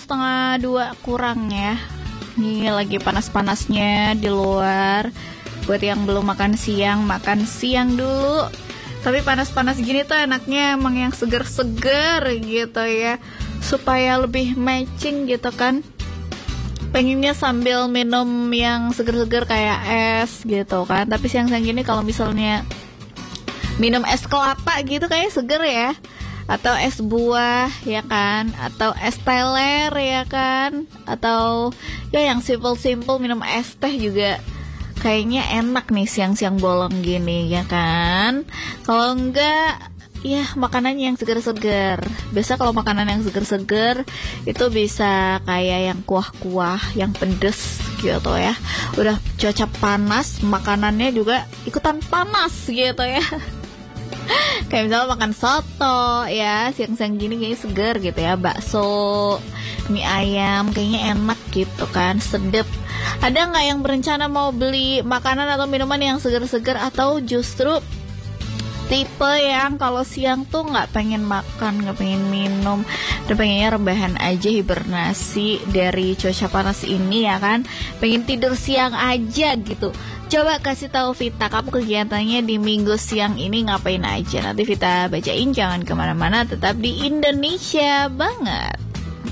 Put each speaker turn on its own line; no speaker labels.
1:30 kurang ya. Nih lagi panas-panasnya di luar. Buat yang belum makan siang dulu. Tapi panas-panas gini tuh enaknya emang yang seger-seger gitu ya, supaya lebih matching gitu kan. Pengennya sambil minum yang seger-seger kayak es gitu kan. Tapi siang-siang gini kalau misalnya minum es kelapa gitu kayak seger ya. Atau es buah ya kan, atau es teler ya kan, atau ya yang simple-simple minum es teh juga kayaknya enak nih siang-siang bolong gini ya kan. Kalau enggak ya makanan yang seger-seger. Biasa kalau makanan yang seger-seger itu bisa kayak yang kuah-kuah, yang pedes gitu ya. Udah cuaca panas, makanannya juga ikutan panas gitu ya. Kayak misalnya makan soto ya, siang-siang gini kayaknya seger gitu ya. Bakso, mie ayam, kayaknya enak gitu kan, sedep. Ada nggak yang berencana mau beli makanan atau minuman yang seger-seger, atau justru tipe yang kalau siang tuh nggak pengen makan, nggak pengen minum, dan pengennya rebahan aja, hibernasi dari cuaca panas ini ya kan, pengen tidur siang aja gitu. Coba kasih tahu Vita, kamu kegiatannya di minggu siang ini ngapain aja? Nanti Vita bacain, jangan kemana-mana, tetap di Indonesia banget.